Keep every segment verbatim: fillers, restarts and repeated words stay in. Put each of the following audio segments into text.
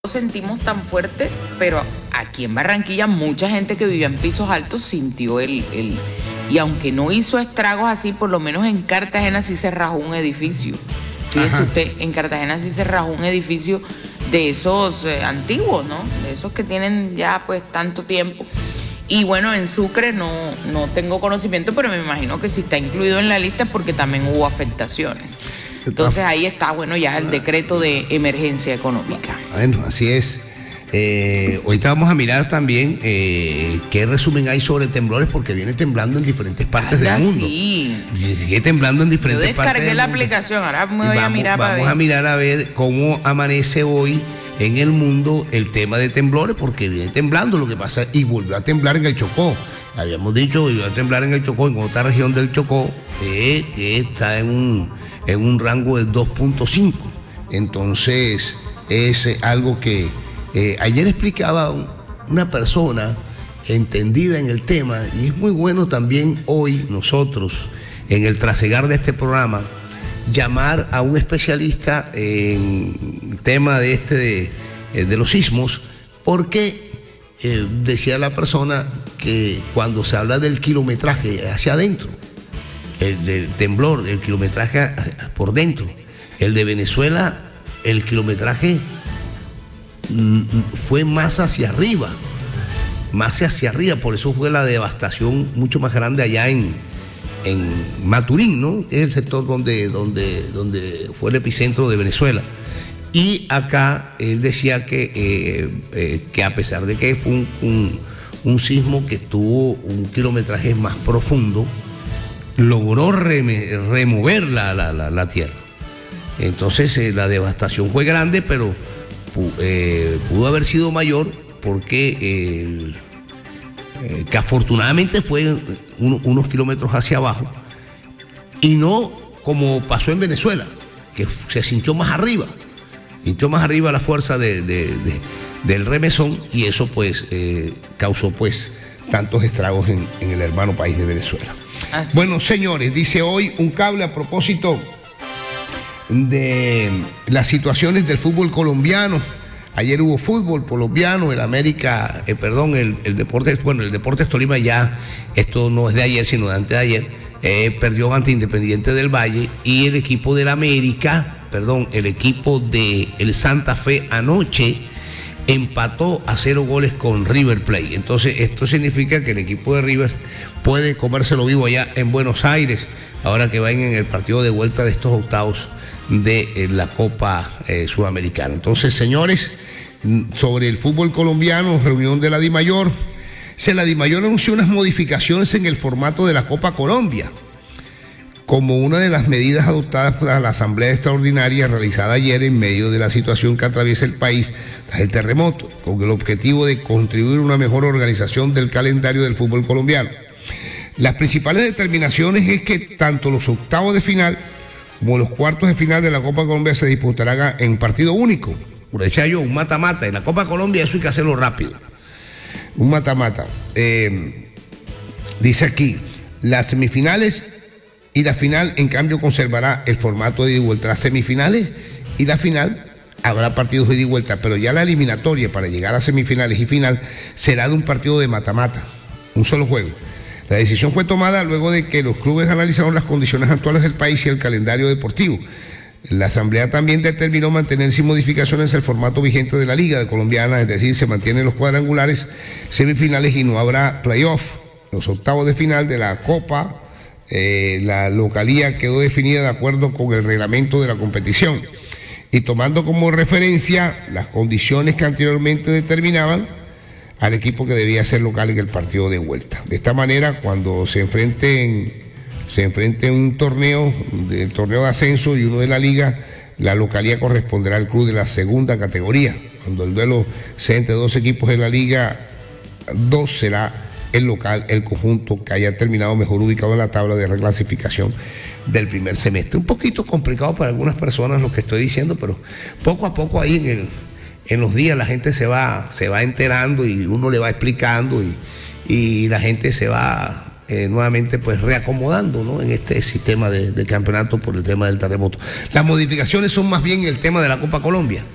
sentimos tan fuerte, pero aquí en Barranquilla mucha gente que vivía en pisos altos sintió el, el... Y aunque no hizo estragos así, por lo menos en Cartagena sí se rajó un edificio. Fíjese Ajá. usted, en Cartagena sí se rajó un edificio de esos eh, antiguos, ¿no? De esos que tienen ya pues tanto tiempo. Y bueno, en Sucre no, no tengo conocimiento, pero me imagino que si está incluido en la lista es porque también hubo afectaciones. Entonces ahí está, bueno, ya el decreto de emergencia económica. Bueno, así es. Eh, ahorita vamos a mirar también eh, qué resumen hay sobre temblores, porque viene temblando en diferentes partes Anda, del mundo. sí. Y sigue temblando en Yo diferentes partes descargué del la mundo. aplicación, ahora me Y voy a vamos, mirar para vamos ver. a mirar a ver cómo amanece hoy en el mundo el tema de temblores, porque viene temblando, lo que pasa, y volvió a temblar en el Chocó. Habíamos dicho que iba a temblar en el Chocó, en otra región del Chocó, eh, que está en un, en un rango de dos punto cinco. Entonces, es eh, algo que eh, ayer explicaba un- una persona entendida en el tema, y es muy bueno también hoy nosotros, en el trasegar de este programa, llamar a un especialista en el tema de este de, eh, de los sismos, porque eh, decía la persona que cuando se habla del kilometraje hacia adentro, el del temblor, el kilometraje a- a- por dentro, el de Venezuela, el kilometraje mm, fue más hacia arriba, más hacia arriba, por eso fue la devastación mucho más grande allá en, en Maturín, ¿no? Es el sector donde, donde, donde fue el epicentro de Venezuela. Y acá él decía que, eh, eh, que a pesar de que fue un, un, un sismo que tuvo un kilometraje más profundo, logró reme- remover la, la, la, la tierra. Entonces eh, la devastación fue grande, pero pu- eh, pudo haber sido mayor porque eh, el- eh, que afortunadamente fue uno- unos kilómetros hacia abajo, y no como pasó en Venezuela, que se sintió más arriba, sintió más arriba la fuerza de- de- de- del remesón, y eso pues eh, causó pues tantos estragos en, en el hermano país de Venezuela. Así. Bueno, señores, dice hoy un cable a propósito de las situaciones del fútbol colombiano. Ayer hubo fútbol colombiano, el América, eh, perdón, el, el Deportes, bueno, el Deportes Tolima ya, esto no es de ayer, sino de antes de ayer, eh, perdió ante Independiente del Valle, y el equipo del América, perdón, el equipo de el Santa Fe anoche empató a cero goles con River Plate. Entonces, esto significa que el equipo de River puede comérselo vivo allá en Buenos Aires, ahora que vayan en el partido de vuelta de estos octavos de eh, la Copa eh, Sudamericana. Entonces, señores, mm, sobre el fútbol colombiano, reunión de la DIMAYOR. Se la DIMAYOR anunció unas modificaciones en el formato de la Copa Colombia, como una de las medidas adoptadas por la Asamblea Extraordinaria realizada ayer en medio de la situación que atraviesa el país tras el terremoto, con el objetivo de contribuir a una mejor organización del calendario del fútbol colombiano. Las principales determinaciones es que tanto los octavos de final como los cuartos de final de la Copa Colombia se disputarán en partido único. Como decía yo, un mata-mata. En la Copa Colombia eso hay que hacerlo rápido. Un mata-mata. Eh, dice aquí, las semifinales y la final, en cambio, conservará el formato de ida y vuelta. Las semifinales y la final habrá partidos de ida y vuelta, pero ya la eliminatoria para llegar a semifinales y final será de un partido de mata-mata, un solo juego. La decisión fue tomada luego de que los clubes analizaron las condiciones actuales del país y el calendario deportivo. La Asamblea también determinó mantener sin modificaciones el formato vigente de la Liga Colombiana, es decir, se mantienen los cuadrangulares, semifinales y no habrá playoff. Los octavos de final de la Copa, eh, la localía quedó definida de acuerdo con el reglamento de la competición, y tomando como referencia las condiciones que anteriormente determinaban al equipo que debía ser local en el partido de vuelta. De esta manera, cuando se enfrenten, se enfrenten un torneo, el torneo de ascenso y uno de la liga, la localía corresponderá al club de la segunda categoría. Cuando el duelo sea entre dos equipos de la liga dos, será el local, el conjunto que haya terminado mejor ubicado en la tabla de reclasificación del primer semestre. Un poquito complicado para algunas personas lo que estoy diciendo, pero poco a poco ahí en el en los días la gente se va, se va enterando, y uno le va explicando, y, y la gente se va eh, nuevamente pues reacomodando, ¿no?, en este sistema de, de campeonato por el tema del terremoto. Las modificaciones son más bien el tema de la Copa Colombia.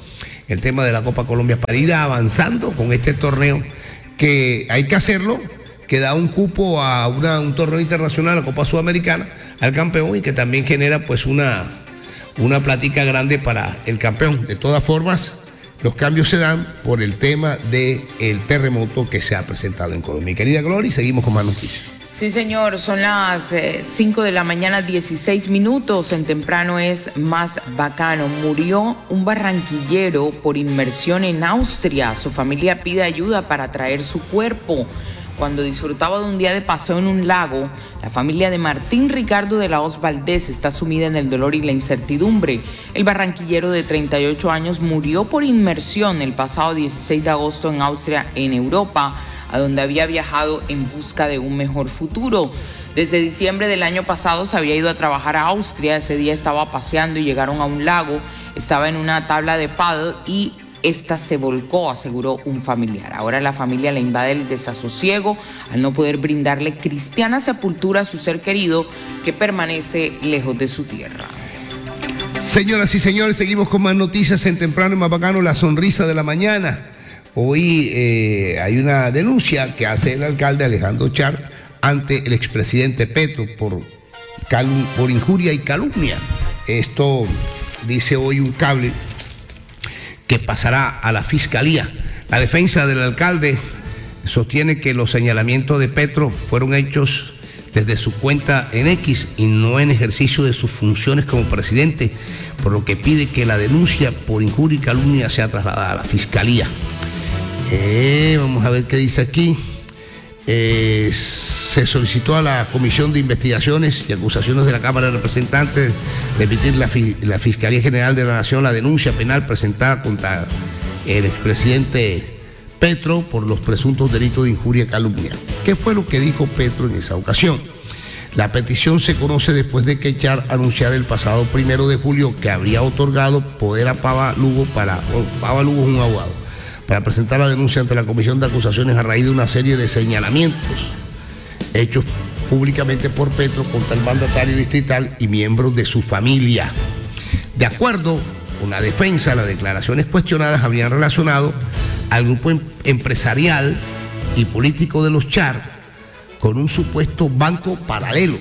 el tema de la Copa Colombia para ir avanzando con este torneo, que hay que hacerlo, que da un cupo a una, un torneo internacional, la Copa Sudamericana, al campeón, y que también genera pues una, una platica grande para el campeón. De todas formas, los cambios se dan por el tema del terremoto que se ha presentado en Colombia. Mi querida Gloria, seguimos con más noticias. Sí, señor, son las eh, cinco de la mañana, dieciséis minutos. En Temprano es más bacano. Murió un barranquillero por inmersión en Austria. Su familia pide ayuda para traer su cuerpo. Cuando disfrutaba de un día de paseo en un lago, la familia de Martín Ricardo de la Hoz Valdés está sumida en el dolor y la incertidumbre. El barranquillero de treinta y ocho años murió por inmersión el pasado dieciséis de agosto en Austria, en Europa, a donde había viajado en busca de un mejor futuro. Desde diciembre del año pasado se había ido a trabajar a Austria. Ese día estaba paseando y llegaron a un lago. Estaba en una tabla de paddle y esta se volcó, aseguró un familiar. Ahora la familia le invade el desasosiego al no poder brindarle cristiana sepultura a su ser querido que permanece lejos de su tierra. Señoras y señores, seguimos con más noticias en Temprano y más bacano, la sonrisa de la mañana. Hoy eh, hay una denuncia que hace el alcalde Alejandro Char ante el expresidente Petro por, calum, por injuria y calumnia. Esto dice hoy un cable que pasará a la fiscalía. La defensa del alcalde sostiene que los señalamientos de Petro fueron hechos desde su cuenta en X y no en ejercicio de sus funciones como presidente, por lo que pide que la denuncia por injuria y calumnia sea trasladada a la fiscalía. Eh, vamos a ver qué dice aquí. Eh, se solicitó a la Comisión de Investigaciones y Acusaciones de la Cámara de Representantes de emitir la, la Fiscalía General de la Nación la denuncia penal presentada contra el expresidente Petro por los presuntos delitos de injuria y calumnia. ¿Qué fue lo que dijo Petro en esa ocasión? La petición se conoce después de que Char anunciara el pasado primero de julio que habría otorgado poder a Pava Lugo para, Pava Lugo es un abogado, para presentar la denuncia ante la Comisión de Acusaciones a raíz de una serie de señalamientos hechos públicamente por Petro contra el mandatario distrital y miembros de su familia. De acuerdo con la defensa, las declaraciones cuestionadas habrían relacionado al grupo em- empresarial y político de los Char con un supuesto banco paralelo,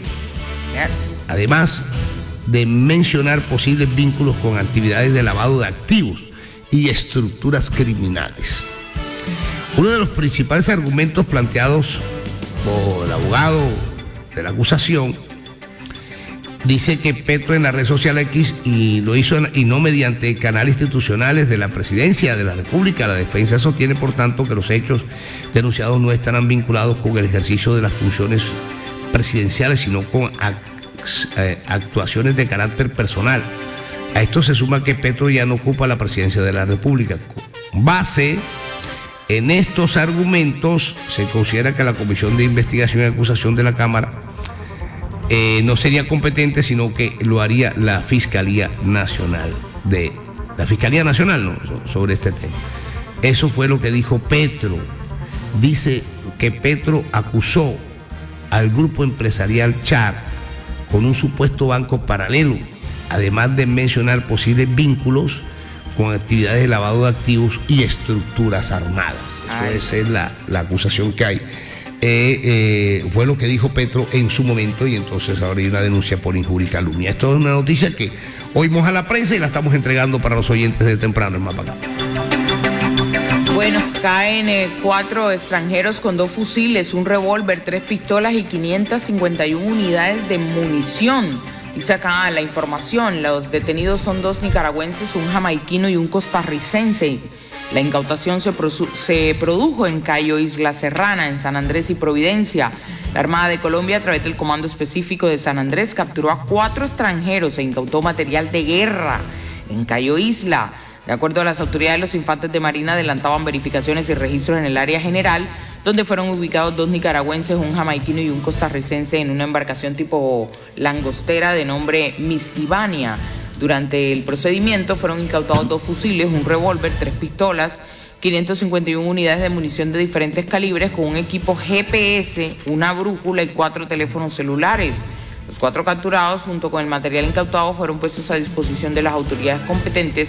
además de mencionar posibles vínculos con actividades de lavado de activos y estructuras criminales. Uno de los principales argumentos planteados por el abogado de la acusación dice que Petro en la red social X y lo hizo en, y no mediante canales institucionales de la Presidencia de la República. La defensa sostiene, por tanto, que los hechos denunciados no estarán vinculados con el ejercicio de las funciones presidenciales, sino con act, eh, actuaciones de carácter personal. A esto se suma que Petro ya no ocupa la presidencia de la República. Con base en estos argumentos, se considera que la Comisión de Investigación y Acusación de la Cámara eh, no sería competente, sino que lo haría la Fiscalía Nacional de la Fiscalía Nacional, ¿no?, sobre este tema. Eso fue lo que dijo Petro. Dice que Petro acusó al grupo empresarial Char con un supuesto banco paralelo, además de mencionar posibles vínculos con actividades de lavado de activos y estructuras armadas. Ay. Esa es la, la acusación que hay. Eh, eh, fue lo que dijo Petro en su momento, y entonces ahora hay una denuncia por injuria y calumnia. Esto es una noticia que oímos a la prensa y la estamos entregando para los oyentes de Temprano en Más Bacano. Bueno, caen eh, cuatro extranjeros con dos fusiles, un revólver, tres pistolas y quinientas cincuenta y una unidades de munición. Dice acá la información, los detenidos son dos nicaragüenses, un jamaiquino y un costarricense. La incautación se, se produjo en Cayo Isla Serrana, en San Andrés y Providencia. La Armada de Colombia, a través del Comando Específico de San Andrés, capturó a cuatro extranjeros e incautó material de guerra en Cayo Isla. De acuerdo a las autoridades, los infantes de Marina adelantaban verificaciones y registros en el área general, donde fueron ubicados dos nicaragüenses, un jamaiquino y un costarricense en una embarcación tipo langostera de nombre Miss Ivania. Durante el procedimiento fueron incautados dos fusiles, un revólver, tres pistolas, quinientas cincuenta y una unidades de munición de diferentes calibres con un equipo G P S, una brújula y cuatro teléfonos celulares. Los cuatro capturados, junto con el material incautado, fueron puestos a disposición de las autoridades competentes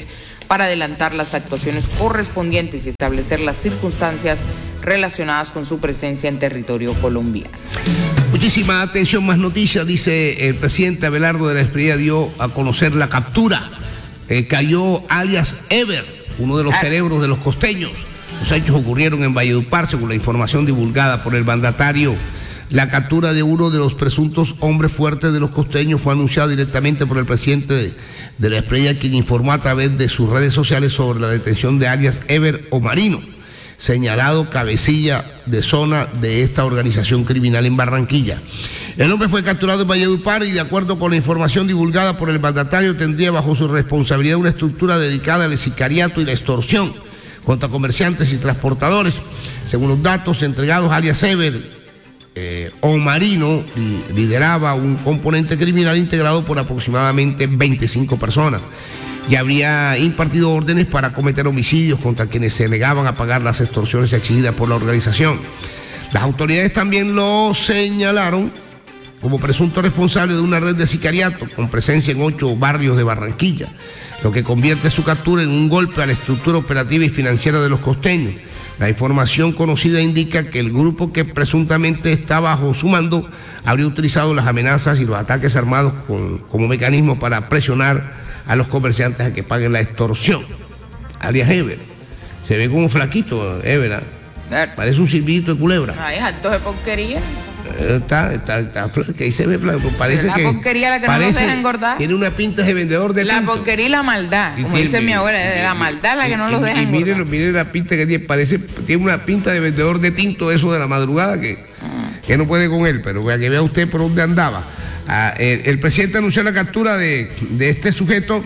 para adelantar las actuaciones correspondientes y establecer las circunstancias relacionadas con su presencia en territorio colombiano. Muchísima atención, más noticias. Dice el presidente Abelardo de la Espriella dio a conocer la captura. Eh, cayó alias Ever, uno de los ah. cerebros de los costeños. Los hechos ocurrieron en Valledupar, según la información divulgada por el mandatario. La captura de uno de los presuntos hombres fuertes de los costeños fue anunciada directamente por el presidente de, de la Espriella, quien informó a través de sus redes sociales sobre la detención de alias Ever Omarino, señalado cabecilla de zona de esta organización criminal en Barranquilla. El hombre fue capturado en Valledupar y, de acuerdo con la información divulgada por el mandatario, tendría bajo su responsabilidad una estructura dedicada al sicariato y la extorsión contra comerciantes y transportadores. Según los datos entregados, alias Ever Eh, Omarino lideraba un componente criminal integrado por aproximadamente veinticinco personas y habría impartido órdenes para cometer homicidios contra quienes se negaban a pagar las extorsiones exigidas por la organización. Las autoridades también lo señalaron como presunto responsable de una red de sicariato con presencia en ocho barrios de Barranquilla, lo que convierte su captura en un golpe a la estructura operativa y financiera de los costeños. La información conocida indica que el grupo, que presuntamente está bajo su mando, habría utilizado las amenazas y los ataques armados con, como mecanismo para presionar a los comerciantes a que paguen la extorsión. Alias Ever. Se ve como flaquito, Ever. ¿eh? Parece un silbito de culebra. Ay, alto de porquería. Está, está, está, que ahí se ve flaco. Parece la que. La porquería la que parece, no nos deja engordar. Tiene una pinta de vendedor de La tinto. porquería y la maldad. Como tiene, dice mire, mi abuela, mire, la maldad la que no los deja y, y engordar. mire, mire la pinta que tiene. Parece, tiene una pinta de vendedor de tinto, eso de la madrugada, que, mm. que no puede con él, pero para que vea usted por dónde andaba. Ah, el, el presidente anunció la captura de, de este sujeto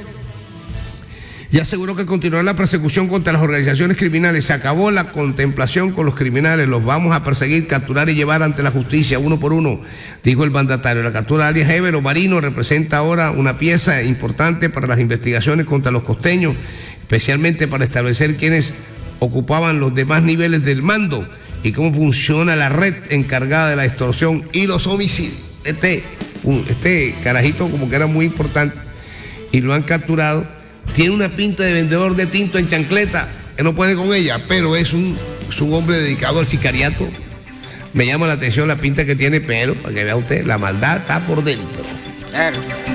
y aseguró que continuará la persecución contra las organizaciones criminales. Se acabó la contemplación con los criminales, los vamos a perseguir, capturar y llevar ante la justicia uno por uno, dijo el mandatario. La captura de alias Ever Omarino representa ahora una pieza importante para las investigaciones contra los costeños, especialmente para establecer quiénes ocupaban los demás niveles del mando y cómo funciona la red encargada de la extorsión y los homicidios. Este, este carajito como que era muy importante y lo han capturado. Tiene una pinta de vendedor de tinto en chancleta, que no puede con ella, pero es un, es un hombre dedicado al sicariato. Me llama la atención la pinta que tiene, pero para que vea usted, la maldad está por dentro. Claro.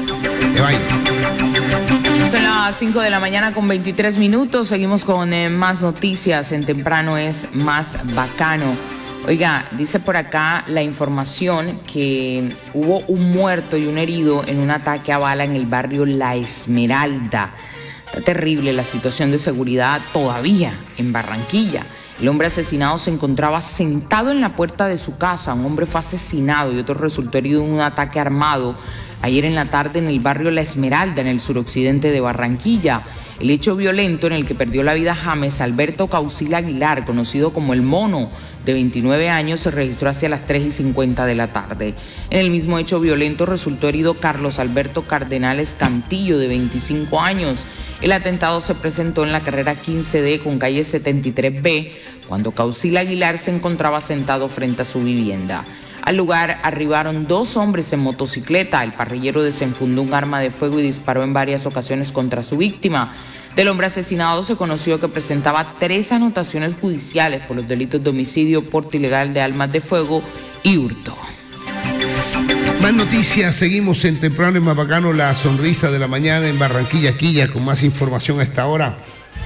Son las cinco de la mañana con veintitrés minutos. Seguimos con eh, más noticias. En Temprano es más bacano. Oiga, dice por acá la información que hubo un muerto y un herido en un ataque a bala en el barrio La Esmeralda. Está terrible la situación de seguridad todavía en Barranquilla. El hombre asesinado se encontraba sentado en la puerta de su casa. Un hombre fue asesinado y otro resultó herido en un ataque armado ayer en la tarde en el barrio La Esmeralda, en el suroccidente de Barranquilla. El hecho violento en el que perdió la vida James Alberto Causil Aguilar, conocido como El Mono, de veintinueve años, se registró hacia las tres y cincuenta de la tarde. En el mismo hecho violento resultó herido Carlos Alberto Cardenales Cantillo, de veinticinco años. El atentado se presentó en la carrera quince D con calle setenta y tres B, cuando Causil Aguilar se encontraba sentado frente a su vivienda. Al lugar arribaron dos hombres en motocicleta. El parrillero desenfundó un arma de fuego y disparó en varias ocasiones contra su víctima. Del hombre asesinado se conoció que presentaba tres anotaciones judiciales por los delitos de homicidio, porte ilegal de armas de fuego y hurto. Más noticias, seguimos en Temprano, en más bacano, la sonrisa de la mañana en Barranquilla, Quilla, con más información a esta hora.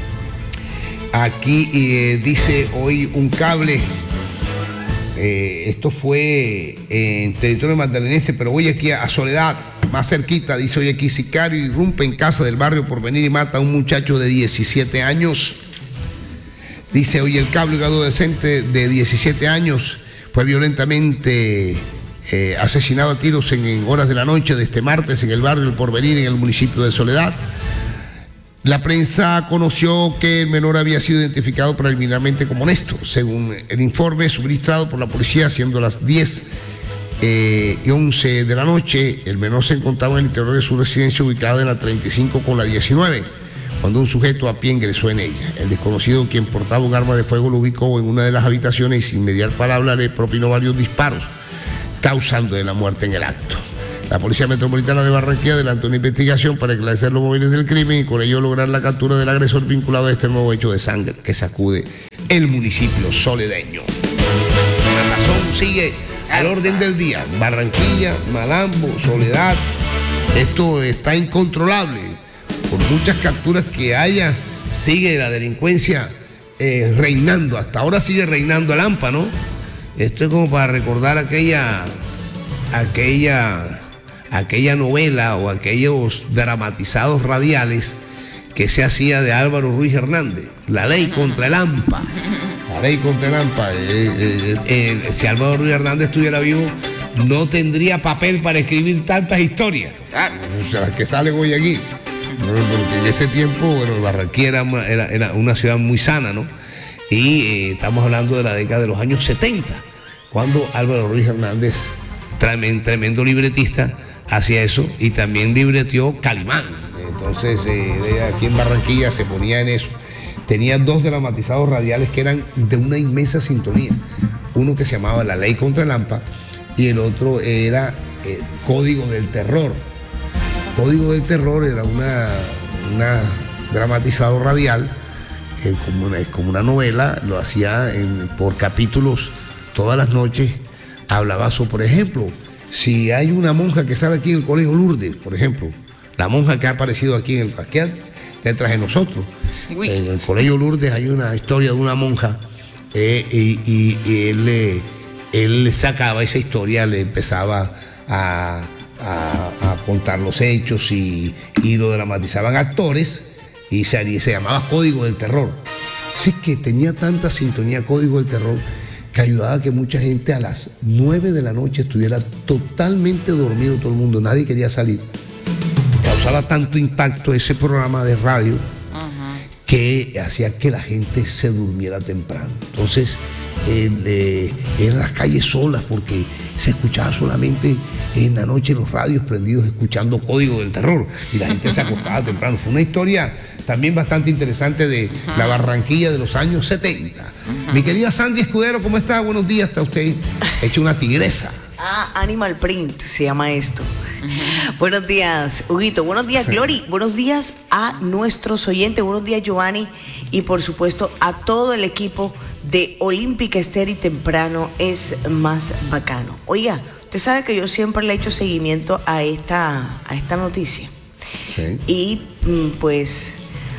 Aquí eh, dice hoy un cable, eh, esto fue en territorio magdalenense, pero hoy aquí a Soledad, más cerquita, dice hoy aquí, sicario irrumpe en casa del barrio Porvenir y mata a un muchacho de diecisiete años. Dice hoy el cable, un adolescente de diecisiete años fue violentamente eh, asesinado a tiros en, en horas de la noche de este martes en el barrio El Porvenir, en el municipio de Soledad. La prensa conoció que el menor había sido identificado preliminarmente como Néstor, según el informe suministrado por la policía, siendo las diez Eh, y once de la noche. El menor se encontraba en el interior de su residencia ubicada en la treinta y cinco con la diecinueve, cuando un sujeto a pie ingresó en ella. El desconocido, quien portaba un arma de fuego, lo ubicó en una de las habitaciones y sin mediar palabra le propinó varios disparos, causando la muerte en el acto. La Policía Metropolitana de Barranquilla adelantó una investigación para esclarecer los móviles del crimen y con ello lograr la captura del agresor vinculado a este nuevo hecho de sangre que sacude el municipio soledeño. La razón sigue al orden del día. Barranquilla, Malambo, Soledad. Esto está incontrolable. Por muchas capturas que haya, sigue la delincuencia eh, reinando. Hasta ahora sigue reinando el AMPA, ¿no? Esto es como para recordar aquella... aquella... aquella novela o aquellos dramatizados radiales que se hacía de Álvaro Ruiz Hernández, La Ley contra el AMPA. La Ley contra el AMPA. Eh, eh, eh, si Álvaro Ruiz Hernández estuviera vivo, no tendría papel para escribir tantas historias. O sea, las que salen hoy aquí. Porque en ese tiempo, bueno, Barranquilla era, era, era una ciudad muy sana, ¿no? Y eh, estamos hablando de la década de los años setenta, cuando Álvaro Ruiz Hernández, tremendo, tremendo libretista, hacía eso, y también libreteó Calimán. Entonces eh, aquí en Barranquilla se ponía en eso. Tenía dos dramatizados radiales que eran de una inmensa sintonía. Uno que se llamaba La Ley contra el AMPA y el otro era eh, Código del Terror. Código del Terror era una, una dramatizado radial, eh, como, una, como una novela, lo hacía en, por capítulos todas las noches. Hablaba sobre, por ejemplo, si hay una monja que sale aquí en el Colegio Lourdes, por ejemplo, la monja que ha aparecido aquí en el parquear, detrás de nosotros. Uy. En el Colegio Lourdes hay una historia de una monja eh, y, y, y él, eh, él sacaba esa historia, le empezaba a, a, a contar los hechos y, y lo dramatizaban actores y se, se llamaba Código del Terror. Así que tenía tanta sintonía Código del Terror que ayudaba a que mucha gente a las nueve de la noche estuviera totalmente dormido todo el mundo, nadie quería salir. Causaba tanto impacto ese programa de radio uh-huh. que hacía que la gente se durmiera temprano. Entonces, eh, eh, en las calles solas, porque se escuchaba solamente en la noche los radios prendidos escuchando Código del Terror y la gente se acostaba temprano. Fue una historia también bastante interesante de uh-huh. la Barranquilla de los años setenta. Uh-huh. Mi querida Sandy Escudero, ¿cómo está? Buenos días, está usted hecha una tigresa. Ah, Animal Print se llama esto. Uh-huh. Buenos días, Huguito. Buenos días, Glory. Buenos días a nuestros oyentes. Buenos días, Giovanni. Y por supuesto a todo el equipo de Olímpica Estéreo y Temprano es más bacano. Oiga, usted sabe que yo siempre le he hecho seguimiento a esta, a esta noticia. Sí. Y pues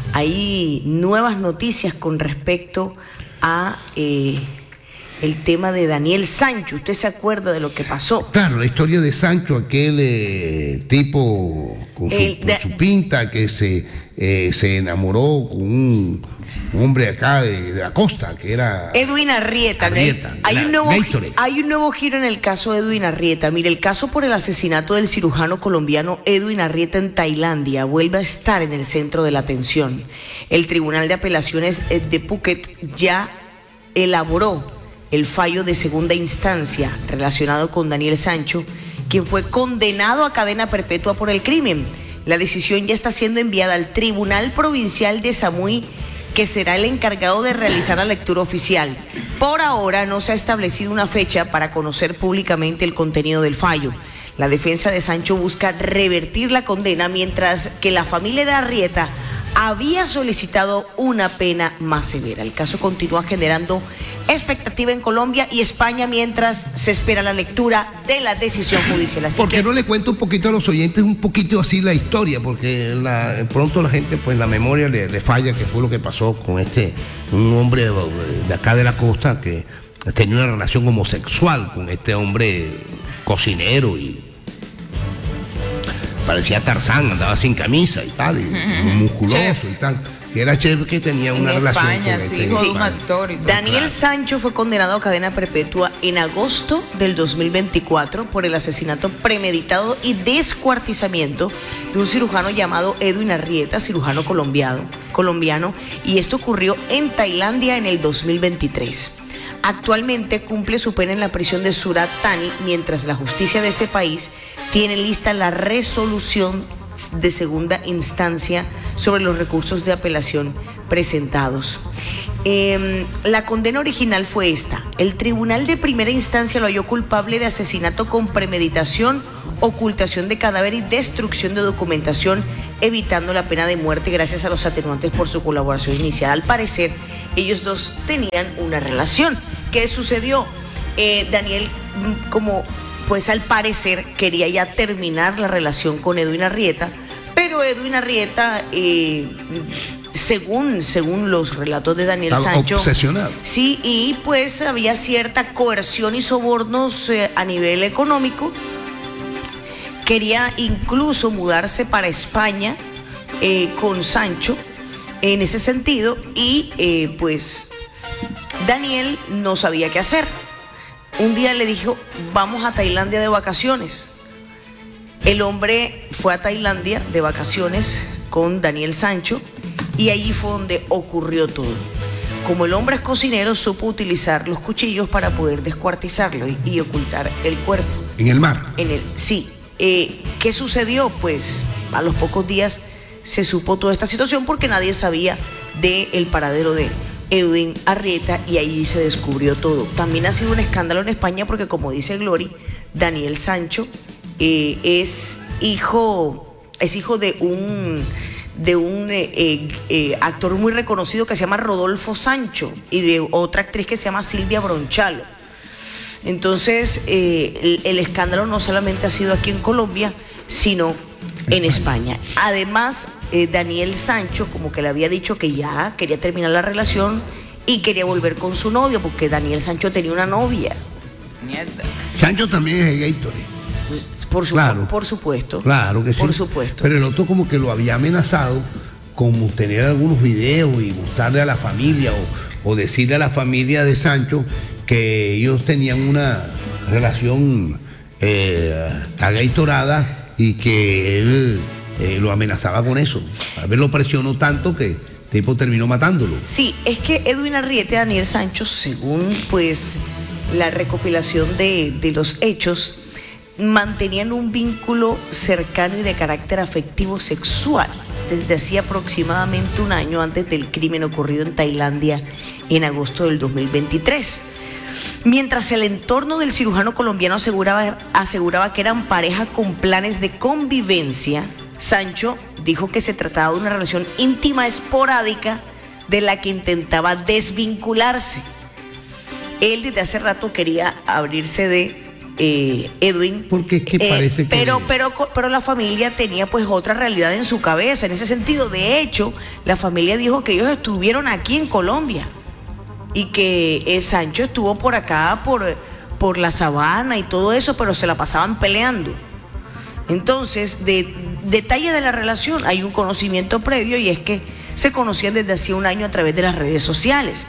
hay nuevas noticias con respecto a... Eh, el tema de Daniel Sancho. ¿Usted se acuerda de lo que pasó? Claro, la historia de Sancho, aquel eh, tipo con su, el, de... con su pinta que se, eh, se enamoró con un, un hombre acá de, de la costa, que era... Edwin Arrieta. Arrieta hay, un nuevo, hay un nuevo giro en el caso de Edwin Arrieta. Mire, el caso por el asesinato del cirujano colombiano Edwin Arrieta en Tailandia vuelve a estar en el centro de la atención. El Tribunal de Apelaciones de Phuket ya elaboró el fallo de segunda instancia relacionado con Daniel Sancho, quien fue condenado a cadena perpetua por el crimen. La decisión ya está siendo enviada al Tribunal Provincial de Samuy, que será el encargado de realizar la lectura oficial. Por ahora no se ha establecido una fecha para conocer públicamente el contenido del fallo. La defensa de Sancho busca revertir la condena, mientras que la familia de Arrieta había solicitado una pena más severa. El caso continúa generando expectativa en Colombia y España mientras se espera la lectura de la decisión judicial. Así ¿Por qué que... no le cuento un poquito a los oyentes, un poquito así la historia? Porque la, pronto la gente, pues la memoria le, le falla, que fue lo que pasó con este, un hombre de acá de la costa que tenía una relación homosexual con este hombre cocinero y parecía Tarzán, andaba sin camisa y tal, y musculoso chef. Y tal. Que era chef, que tenía una en relación España, con sí, este, sí. Un actor y todo. Daniel claro. Sancho fue condenado a cadena perpetua en agosto del dos mil veinticuatro por el asesinato premeditado y descuartizamiento de un cirujano llamado Edwin Arrieta, cirujano colombiano, colombiano, y esto ocurrió en Tailandia en el dos mil veintitrés. Actualmente cumple su pena en la prisión de Surat Thani, mientras la justicia de ese país tiene lista la resolución de segunda instancia sobre los recursos de apelación presentados. Eh, la condena original fue esta. El tribunal de primera instancia lo halló culpable de asesinato con premeditación ocultación de cadáver y destrucción de documentación, evitando la pena de muerte gracias a los atenuantes por su colaboración inicial. Al parecer, ellos dos tenían una relación. ¿Qué sucedió? Eh, Daniel, como pues al parecer quería ya terminar la relación con Edwin Arrieta, pero Edwin Arrieta, eh, según, según los relatos de Daniel Estaba Sancho, obsesionado. Sí, y pues había cierta coerción y sobornos eh, a nivel económico. Quería incluso mudarse para España eh, con Sancho en ese sentido, y eh, pues Daniel no sabía qué hacer. Un día le dijo, vamos a Tailandia de vacaciones. El hombre fue a Tailandia de vacaciones con Daniel Sancho, y allí fue donde ocurrió todo. Como el hombre es cocinero, supo utilizar los cuchillos para poder descuartizarlo y, y ocultar el cuerpo. ¿En el mar? En el, sí. Eh, ¿Qué sucedió? Pues a los pocos días se supo toda esta situación porque nadie sabía del paradero de Edwin Arrieta, y ahí se descubrió todo. También ha sido un escándalo en España porque, como dice Glory, Daniel Sancho eh, es hijo, es hijo de un, de un eh, eh, eh, actor muy reconocido que se llama Rodolfo Sancho, y de otra actriz que se llama Silvia Bronchalo. Entonces, eh, el, el escándalo no solamente ha sido aquí en Colombia, sino en España. Además, eh, Daniel Sancho como que le había dicho que ya quería terminar la relación y quería volver con su novio, porque Daniel Sancho tenía una novia. Mierda. Sancho también es Gatorade. Por, su, Claro. por supuesto. Claro que sí. Por supuesto. Pero el otro como que lo había amenazado con tener algunos videos y mostrarle a la familia, o, o decirle a la familia de Sancho que ellos tenían una relación eh, agaitorada, y que él eh, lo amenazaba con eso. A ver, lo presionó tanto que el tipo terminó matándolo. Sí, es que Edwin Arrieta y Daniel Sancho, según pues la recopilación de, de los hechos, mantenían un vínculo cercano y de carácter afectivo sexual desde hacía aproximadamente un año antes del crimen ocurrido en Tailandia en agosto del dos mil veintitrés. Mientras el entorno del cirujano colombiano aseguraba, aseguraba que eran pareja con planes de convivencia, Sancho dijo que se trataba de una relación íntima esporádica de la que intentaba desvincularse. Él desde hace rato quería abrirse de eh, Edwin. Porque es que eh, parece que... Pero, pero, pero la familia tenía pues otra realidad en su cabeza, en ese sentido. De hecho, la familia dijo que ellos estuvieron aquí en Colombia, y que eh, Sancho estuvo por acá, por, por la sabana y todo eso, pero se la pasaban peleando. Entonces, de detalle de la relación, hay un conocimiento previo, y es que se conocían desde hacía un año a través de las redes sociales.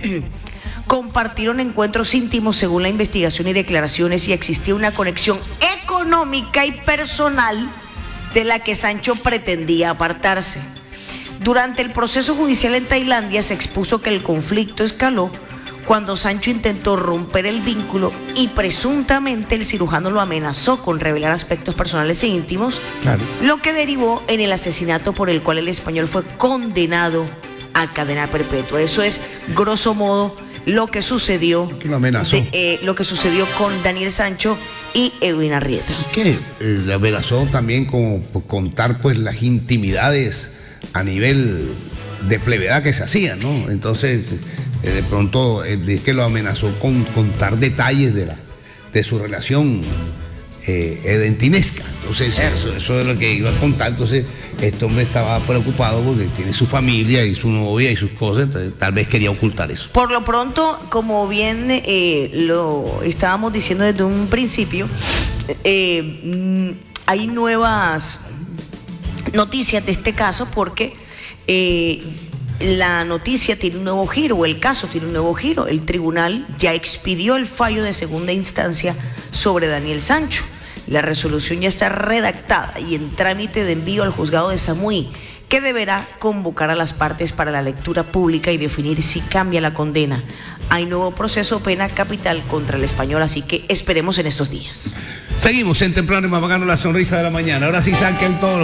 Compartieron encuentros íntimos según la investigación y declaraciones, y existía una conexión económica y personal de la que Sancho pretendía apartarse. Durante el proceso judicial en Tailandia se expuso que el conflicto escaló cuando Sancho intentó romper el vínculo, y presuntamente el cirujano lo amenazó con revelar aspectos personales e íntimos, Claro. lo que derivó en el asesinato por el cual el español fue condenado a cadena perpetua. Eso es, grosso modo, lo que sucedió, Que lo amenazó. de, eh, lo que sucedió con Daniel Sancho y Edwin Arrieta. Que eh, la amenazó también con por contar pues las intimidades a nivel de plevedad que se hacían, ¿no? Entonces, eh, de pronto, eh, es que lo amenazó con contar detalles de la de su relación eh, edentinesca. Entonces, eso, eso es lo que iba a contar. Entonces, este hombre estaba preocupado porque tiene su familia y su novia y sus cosas, entonces tal vez quería ocultar eso. Por lo pronto, como bien eh, lo estábamos diciendo desde un principio, eh, mm, hay nuevas noticias de este caso, porque eh, la noticia tiene un nuevo giro, o el caso tiene un nuevo giro. El tribunal ya expidió el fallo de segunda instancia sobre Daniel Sancho. La resolución ya está redactada y en trámite de envío al juzgado de Samui, que deberá convocar a las partes para la lectura pública y definir si cambia la condena. Hay nuevo proceso pena capital contra el español, así que esperemos en estos días. Seguimos en Temprano y Más Bacano, la sonrisa de la mañana. Ahora sí saquen todo.